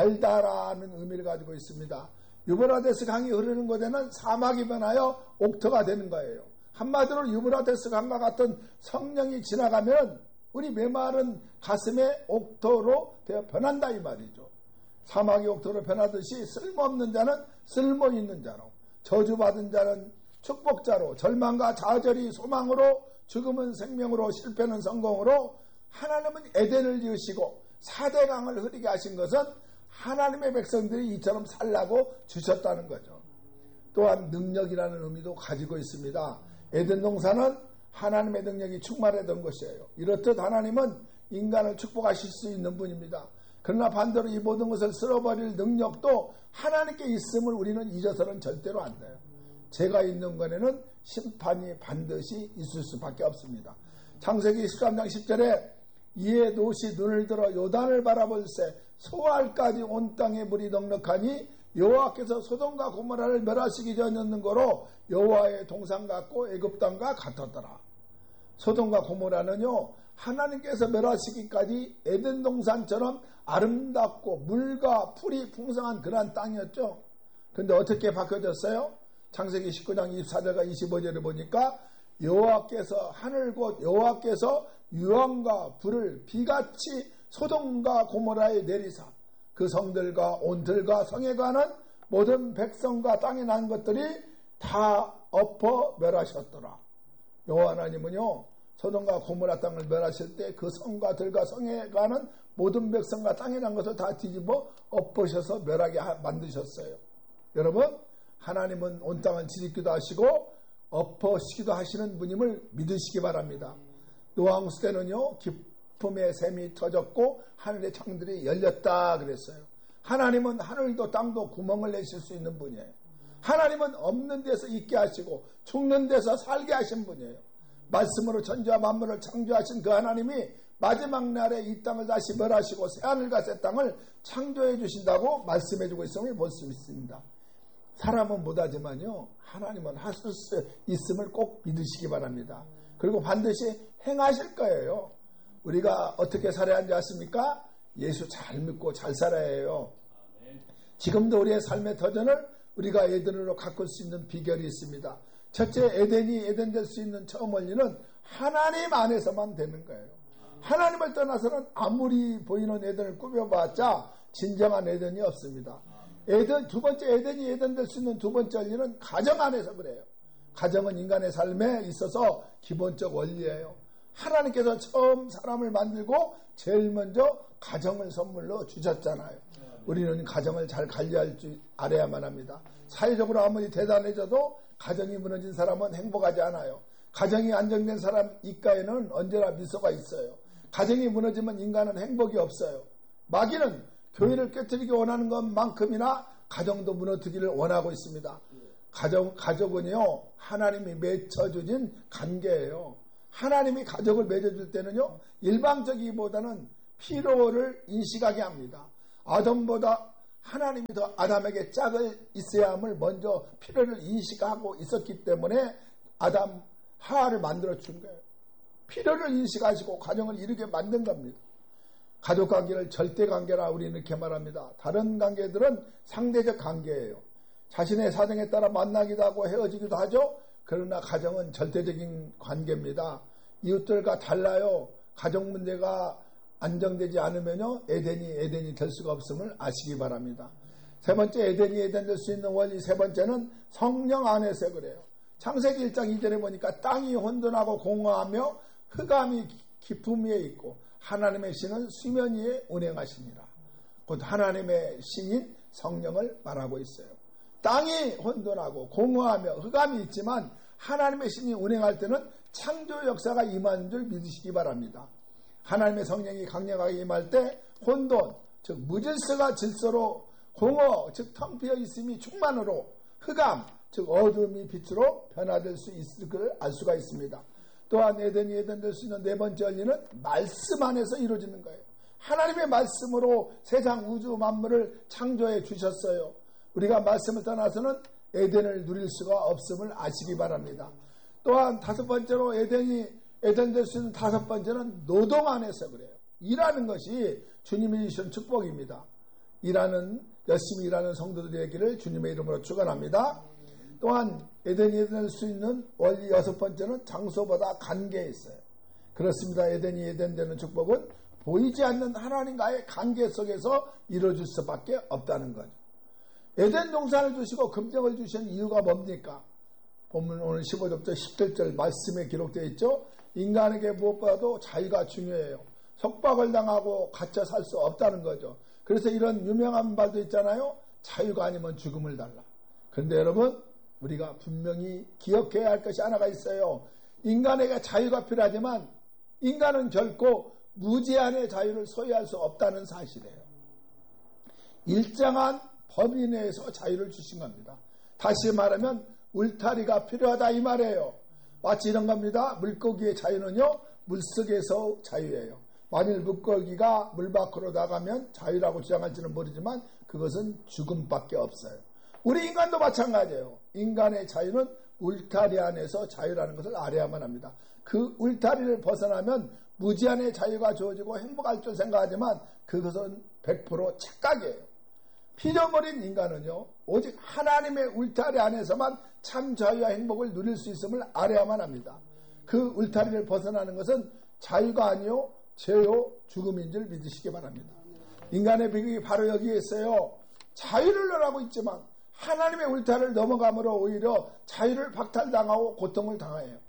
달달하는 의미를 가지고 있습니다. 유브라데스 강이 흐르는 곳에는 사막이 변하여 옥토가 되는 거예요. 한마디로 유브라데스 강과 같은 성령이 지나가면 우리 메마른 가슴에 옥토로 되어 변한다 이 말이죠. 사막이 옥토로 변하듯이 쓸모없는 자는 쓸모 있는 자로, 저주받은 자는 축복자로, 절망과 좌절이 소망으로, 죽음은 생명으로, 실패는 성공으로, 하나님은 에덴을 지으시고 4대 강을 흐르게 하신 것은 하나님의 백성들이 이처럼 살라고 주셨다는 거죠. 또한 능력이라는 의미도 가지고 있습니다. 에덴 동산은 하나님의 능력이 충만했던 것이에요. 이렇듯 하나님은 인간을 축복하실 수 있는 분입니다. 그러나 반대로 이 모든 것을 쓸어버릴 능력도 하나님께 있음을 우리는 잊어서는 절대로 안 돼요. 죄가 있는 것에는 심판이 반드시 있을 수밖에 없습니다. 창세기 13장 10절에 이에 롯이 눈을 들어 요단을 바라볼새 소알까지 온 땅에 물이 넉넉하니 여호와께서 소돔과 고모라를 멸하시기 전이었는 거로 여호와의 동산 같고 애굽 땅과 같았더라. 소돔과 고모라는요 하나님께서 멸하시기까지 에덴 동산처럼 아름답고 물과 풀이 풍성한 그러한 땅이었죠. 그런데 어떻게 바뀌어졌어요? 창세기 19장 24절과 25절을 보니까 여호와께서 하늘 곧 여호와께서 유황과 불을 비같이 소돔과 고모라에 내리사 그 성들과 온들과 성에 관한 모든 백성과 땅에 난 것들이 다 엎어 멸하셨더라. 여호와 하나님은요 소돔과 고모라 땅을 멸하실 때 그 성과 들과 성에 관한 모든 백성과 땅에 난 것을 다 뒤집어 엎으셔서 멸하게 만드셨어요. 여러분 하나님은 온 땅을 지키기도 하시고 엎으시기도 하시는 분임을 믿으시기 바랍니다. 노아홍수 때는요 기쁨의 샘이 터졌고 하늘의 창들이 열렸다 그랬어요. 하나님은 하늘도 땅도 구멍을 내실 수 있는 분이에요. 하나님은 없는 데서 있게 하시고 죽는 데서 살게 하신 분이에요. 말씀으로 천지와 만물을 창조하신 그 하나님이 마지막 날에 이 땅을 다시 멸하시고 새하늘과 새 땅을 창조해 주신다고 말씀해 주고 있음을 볼 수 있습니다. 사람은 못하지만요 하나님은 하실 수 있음을 꼭 믿으시기 바랍니다. 그리고 반드시 행하실 거예요. 우리가 어떻게 살아야 하는지 아십니까? 예수 잘 믿고 잘 살아야 해요. 지금도 우리의 삶의 터전을 우리가 에덴으로 가꿀 수 있는 비결이 있습니다. 첫째, 에덴이 에덴 될 수 있는 처음 원리는 하나님 안에서만 되는 거예요. 하나님을 떠나서는 아무리 보이는 에덴을 꾸며봤자 진정한 에덴이 없습니다. 두 번째 에덴이 에덴 될 수 있는 두 번째 원리는 가정 안에서 그래요. 가정은 인간의 삶에 있어서 기본적 원리예요. 하나님께서 처음 사람을 만들고 제일 먼저 가정을 선물로 주셨잖아요. 우리는 가정을 잘 관리할 줄 알아야만 합니다. 사회적으로 아무리 대단해져도 가정이 무너진 사람은 행복하지 않아요. 가정이 안정된 사람 입가에는 언제나 미소가 있어요. 가정이 무너지면 인간은 행복이 없어요. 마귀는 교회를 깨뜨리기 원하는 것만큼이나 가정도 무너뜨리기를 원하고 있습니다. 가족은요 하나님이 맺어주신 관계예요. 하나님이 가족을 맺어줄 때는요 일방적이기보다는 필요를 인식하게 합니다. 아담보다 하나님이 더 아담에게 짝을 있어야 함을 먼저 필요를 인식하고 있었기 때문에 아담 하와를 만들어 준 거예요. 필요를 인식하시고 가정을 이루게 만든 겁니다. 가족 관계를 절대 관계라 우리는 이렇게 말합니다. 다른 관계들은 상대적 관계예요. 자신의 사정에 따라 만나기도 하고 헤어지기도 하죠. 그러나 가정은 절대적인 관계입니다. 이웃들과 달라요. 가정 문제가 안정되지 않으면요 에덴이 될 수가 없음을 아시기 바랍니다. 세 번째 에덴이 에덴 될 수 있는 원리 세 번째는 성령 안에서 그래요. 창세기 1장 2절에 보니까 땅이 혼돈하고 공허하며 흑암이 깊음 위에 있고 하나님의 신은 수면 위에 운행하시니라. 곧 하나님의 신인 성령을 말하고 있어요. 땅이 혼돈하고 공허하며 흑암이 있지만 하나님의 신이 운행할 때는 창조 역사가 임하는 줄 믿으시기 바랍니다. 하나님의 성령이 강력하게 임할 때 혼돈, 즉 무질서가 질서로 공허, 즉 텅 비어 있음이 충만으로 흑암, 즉 어둠이 빛으로 변화될 수 있을 것을 알 수가 있습니다. 또한 에덴이 에덴될 수 있는 네 번째 원리는 말씀 안에서 이루어지는 거예요. 하나님의 말씀으로 세상 우주 만물을 창조해 주셨어요. 우리가 말씀을 떠나서는 에덴을 누릴 수가 없음을 아시기 바랍니다. 또한 다섯 번째로 에덴이 에덴될 수 있는 다섯 번째는 노동 안에서 그래요. 일하는 것이 주님이 주신 축복입니다. 열심히 일하는 성도들에게를 주님의 이름으로 축원합니다. 또한 에덴이 될 수 있는 원리 여섯 번째는 장소보다 관계에 있어요. 그렇습니다. 에덴이 에덴되는 축복은 보이지 않는 하나님과의 관계 속에서 이루어질 수밖에 없다는 거죠. 에덴 동산을 주시고 금정을 주신 이유가 뭡니까? 보면 오늘 15절부터 17절 말씀에 기록되어 있죠. 인간에게 무엇보다도 자유가 중요해요. 속박을 당하고 갇혀 살 수 없다는 거죠. 그래서 이런 유명한 말도 있잖아요. 자유가 아니면 죽음을 달라. 그런데 여러분, 우리가 분명히 기억해야 할 것이 하나가 있어요. 인간에게 자유가 필요하지만 인간은 결코 무제한의 자유를 소유할 수 없다는 사실이에요. 일정한 범위 내에서 자유를 주신 겁니다. 다시 말하면 울타리가 필요하다 이 말이에요. 마치 이런 겁니다. 물고기의 자유는요, 물속에서 자유예요. 만일 물고기가 물 밖으로 나가면 자유라고 주장할지는 모르지만 그것은 죽음밖에 없어요. 우리 인간도 마찬가지예요. 인간의 자유는 울타리 안에서 자유라는 것을 알아야만 합니다. 그 울타리를 벗어나면 무제한의 자유가 주어지고 행복할 줄 생각하지만 그것은 100% 착각이에요. 피조물인 인간은요, 오직 하나님의 울타리 안에서만 참 자유와 행복을 누릴 수 있음을 알아야만 합니다. 그 울타리를 벗어나는 것은 자유가 아니요 죄요 죽음인 줄 믿으시기 바랍니다. 인간의 비극이 바로 여기에 있어요. 자유를 누리고 있지만 하나님의 울타리를 넘어감으로 오히려 자유를 박탈당하고 고통을 당해요.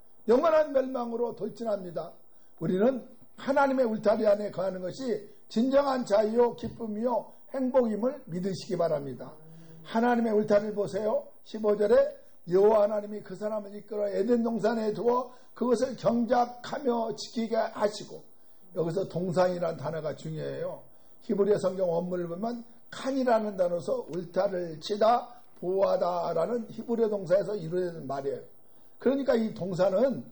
영원한 멸망으로 돌진합니다. 우리는 하나님의 울타리 안에 거하는 것이 진정한 자유요 기쁨이요 행복임을 믿으시기 바랍니다. 하나님의 울타리를 보세요. 15절에 여호와 하나님이 그 사람을 이끌어 에덴 동산에 두어 그것을 경작하며 지키게 하시고, 여기서 동산이라는 단어가 중요해요. 히브리어 성경 원문을 보면 칸이라는 단어에서 울타리를 치다 보호하다라는 히브리어 동사에서 이루어지는 말이에요. 그러니까 이 동산은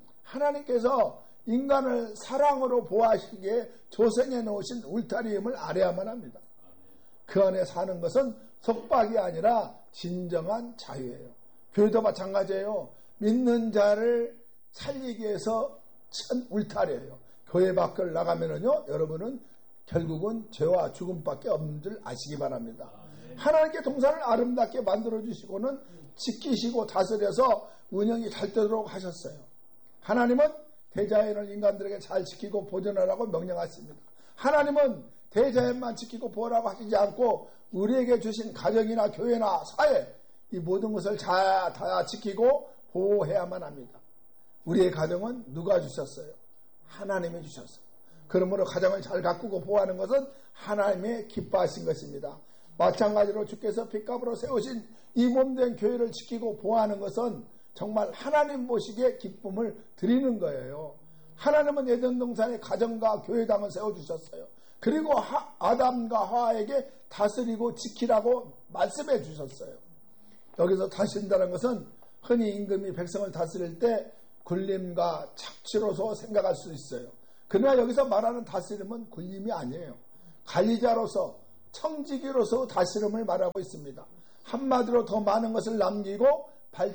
하나님께서 인간을 사랑으로 보호하시기에 조성해 놓으신 울타리임을 알아야만 합니다. 그 안에 사는 것은 속박이 아니라 진정한 자유예요. 교회도 마찬가지예요. 믿는 자를 살리기 위해서 참 울타리예요. 교회 밖을 나가면은요, 여러분은 결국은 죄와 죽음밖에 없는 줄 아시기 바랍니다. 하나님께 동산을 아름답게 만들어 주시고는 지키시고 다스려서 운영이 잘 되도록 하셨어요. 하나님은 대자연을 인간들에게 잘 지키고 보존하라고 명령하십니다. 하나님은 대자연만 지키고 보호라고 하시지 않고 우리에게 주신 가정이나 교회나 사회, 이 모든 것을 다 지키고 보호해야만 합니다. 우리의 가정은 누가 주셨어요? 하나님이 주셨어요. 그러므로 가정을 잘 가꾸고 보호하는 것은 하나님의 기뻐하신 것입니다. 마찬가지로 주께서 핏값으로 세우신 이 몸된 교회를 지키고 보호하는 것은 정말 하나님 보시기에 기쁨을 드리는 거예요. 하나님은 에덴 동산에 가정과 교회당을 세워주셨어요. 그리고 아담과 하와에게 다스리고 지키라고 말씀해 주셨어요. 여기서 다스린다는 것은 흔히 임금이 백성을 다스릴 때 군림과 착취로서 생각할 수 있어요. 그러나 여기서 말하는 다스림은 군림이 아니에요. 관리자로서 청지기로서 다스림을 말하고 있습니다. 한마디로 더 많은 것을 남기고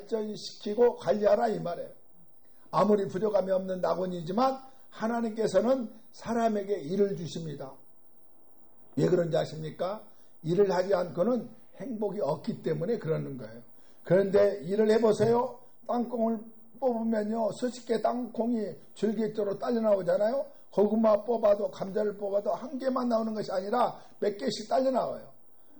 발전시키고 관리하라 이 말이에요. 아무리 부족함이 없는 낙원이지만 하나님께서는 사람에게 일을 주십니다. 왜 그런지 아십니까? 일을 하지 않고는 행복이 없기 때문에 그러는 거예요. 그런데 일을 해보세요. 땅콩을 뽑으면요, 수십 개 땅콩이 줄기적으로 딸려 나오잖아요. 고구마 뽑아도 감자를 뽑아도 한 개만 나오는 것이 아니라 몇 개씩 딸려 나와요.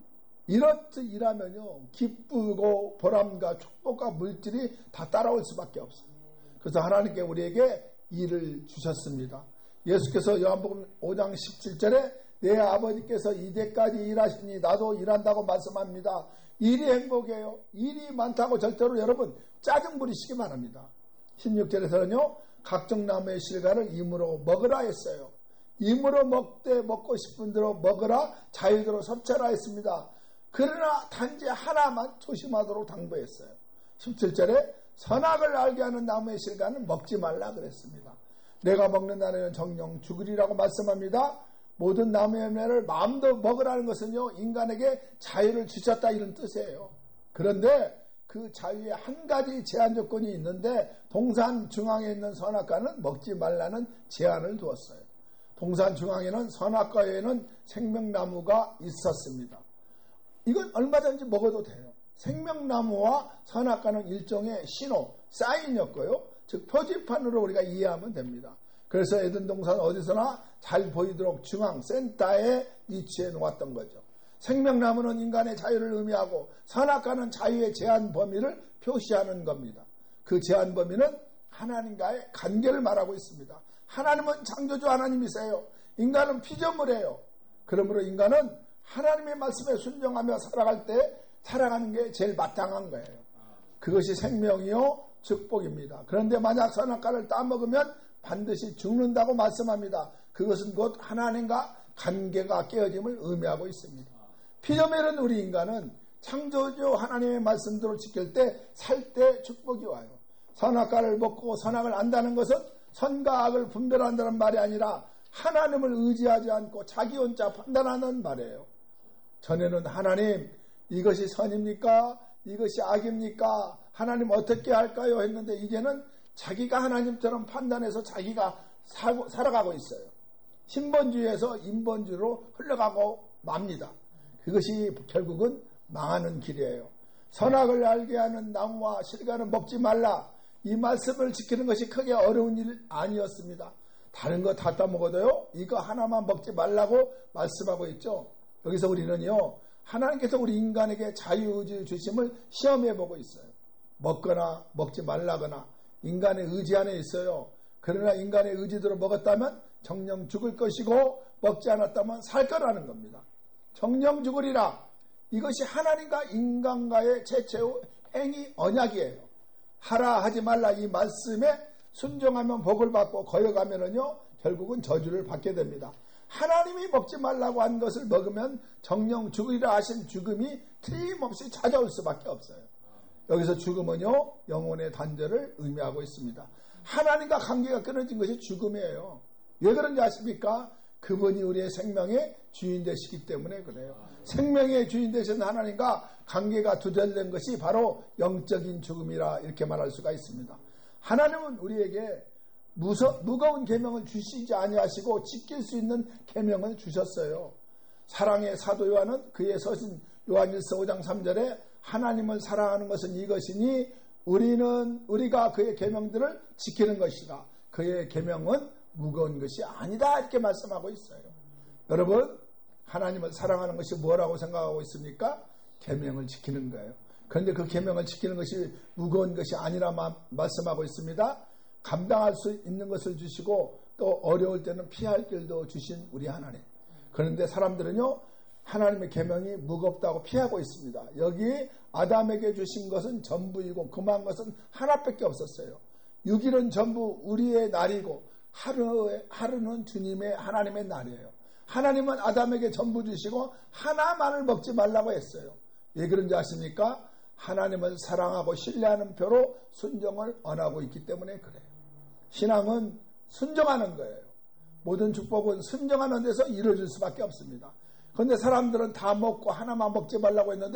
이렇듯 일하면요, 기쁘고 보람과 축복과 물질이 다 따라올 수밖에 없어요. 그래서 하나님께 우리에게 일을 주셨습니다. 예수께서 요한복음 5장 17절에 내 아버지께서 이제까지 일하시니 나도 일한다고 말씀합니다. 일이 행복이에요. 일이 많다고 절대로 여러분 짜증 부리시기 바랍니다. 16절에서는요, 각종 나무의 실과를 임으로 먹으라 했어요. 임으로 먹되 먹고 싶은 대로 먹으라, 자유대로 섭취하라 했습니다. 그러나 단지 하나만 조심하도록 당부했어요. 17절에 선악을 알게 하는 나무의 실과는 먹지 말라 그랬습니다. 내가 먹는 나무는 정령 죽으리라고 말씀합니다. 모든 나무의 열매를 마음대로 먹으라는 것은요, 인간에게 자유를 주셨다 이런 뜻이에요. 그런데 그 자유에 한 가지 제한 조건이 있는데 동산 중앙에 있는 선악과는 먹지 말라는 제한을 두었어요. 동산 중앙에는 선악과에는 생명나무가 있었습니다. 이건 얼마든지 먹어도 돼요. 생명나무와 선악과는 일종의 신호, 사인이었고요. 즉 표지판으로 우리가 이해하면 됩니다. 그래서 에덴 동산 어디서나 잘 보이도록 중앙 센터에 위치해 놓았던 거죠. 생명나무는 인간의 자유를 의미하고 선악과는 자유의 제한 범위를 표시하는 겁니다. 그 제한 범위는 하나님과의 관계를 말하고 있습니다. 하나님은 창조주 하나님이세요. 인간은 피조물이에요. 그러므로 인간은 하나님의 말씀에 순종하며 살아갈 때 살아가는 게 제일 마땅한 거예요. 그것이 생명이요 축복입니다. 그런데 만약 선악과를 따먹으면 반드시 죽는다고 말씀합니다. 그것은 곧 하나님과 관계가 깨어짐을 의미하고 있습니다. 피조물은 우리 인간은 창조주 하나님의 말씀대로 지킬 때 살 때 축복이 와요. 선악과를 먹고 선악을 안다는 것은 선과 악을 분별한다는 말이 아니라 하나님을 의지하지 않고 자기 혼자 판단하는 말이에요. 전에는 하나님 이것이 선입니까? 이것이 악입니까? 하나님 어떻게 할까요? 했는데 이제는 자기가 하나님처럼 판단해서 자기가 살아가고 있어요. 신본주의에서 인본주의로 흘러가고 맙니다. 그것이 결국은 망하는 길이에요. 선악을 알게 하는 나무와 실과는 먹지 말라. 이 말씀을 지키는 것이 크게 어려운 일 아니었습니다. 다른 거 다 따먹어도요, 이거 하나만 먹지 말라고 말씀하고 있죠. 여기서 우리는요, 하나님께서 우리 인간에게 자유의지 주심을 시험해보고 있어요. 먹거나 먹지 말라거나 인간의 의지 안에 있어요. 그러나 인간의 의지대로 먹었다면 정령 죽을 것이고 먹지 않았다면 살 거라는 겁니다. 정령 죽으리라. 이것이 하나님과 인간과의 최초의 행위 언약이에요. 하라 하지 말라 이 말씀에 순종하면 복을 받고 거역하면은요 결국은 저주를 받게 됩니다. 하나님이 먹지 말라고 한 것을 먹으면 정령 죽으리라 하신 죽음이 틀림없이 찾아올 수밖에 없어요. 여기서 죽음은요 영혼의 단절을 의미하고 있습니다. 하나님과 관계가 끊어진 것이 죽음이에요. 왜 그런지 아십니까? 그분이 우리의 생명의 주인 되시기 때문에 그래요. 생명의 주인 되신 하나님과 관계가 두절된 것이 바로 영적인 죽음이라 이렇게 말할 수가 있습니다. 하나님은 우리에게 무거운 계명을 주시지 아니하시고 지킬 수 있는 계명을 주셨어요. 사랑의 사도 요한은 그의 서신 요한일서 5장 3절에 하나님을 사랑하는 것은 이것이니 우리가 그의 계명들을 지키는 것이다. 그의 계명은 무거운 것이 아니다 이렇게 말씀하고 있어요. 여러분 하나님을 사랑하는 것이 뭐라고 생각하고 있습니까? 계명을 지키는 거예요. 그런데 그 계명을 지키는 것이 무거운 것이 아니라 말씀하고 있습니다. 감당할 수 있는 것을 주시고 또 어려울 때는 피할 길도 주신 우리 하나님. 그런데 사람들은요 하나님의 계명이 무겁다고 피하고 있습니다. 여기 아담에게 주신 것은 전부이고 금한 것은 하나밖에 없었어요. 6일은 전부 우리의 날이고 하루는 주님의 하나님의 날이에요. 하나님은 아담에게 전부 주시고 하나만을 먹지 말라고 했어요. 왜 그런지 아십니까? 하나님을 사랑하고 신뢰하는 표로 순종을 언하고 있기 때문에 그래요. 신앙은 순종하는 거예요. 모든 축복은 순종하는 데서 이루어질 수밖에 없습니다. 그런데 사람들은 다 먹고 하나만 먹지 말라고 했는데